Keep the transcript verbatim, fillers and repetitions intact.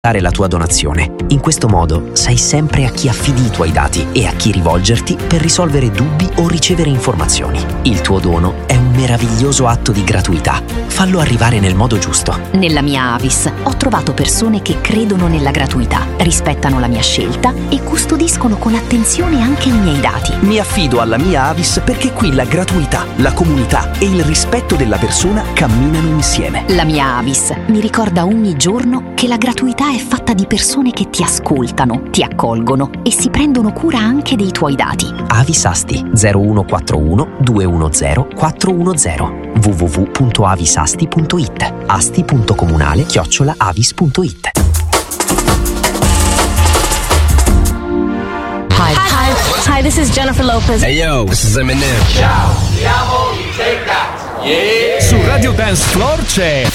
la tua donazione. In questo modo sai sempre a chi affidi i tuoi dati e a chi rivolgerti per risolvere dubbi o ricevere informazioni. Il tuo dono è un meraviglioso atto di gratuità. Fallo arrivare nel modo giusto. Nella mia Avis ho trovato persone che credono nella gratuità, rispettano la mia scelta e custodiscono con attenzione anche i miei dati. Mi affido alla mia Avis perché qui la gratuità, la comunità e il rispetto della persona camminano insieme. La mia Avis mi ricorda ogni giorno che la gratuità è fatta di persone che ti ascoltano, ti accolgono e si prendono cura anche dei tuoi dati. Avis Asti zero uno quattro uno due uno zero quattro uno zero w w w punto avisasti punto i t asti punto comunale chiocciola avis punto i t. Hi. Hi. Hi, this is Jennifer Lopez. Hey yo, this is Eminem. Ciao, siamo i Take That. Yeah. Su Radio Dance Floor c'è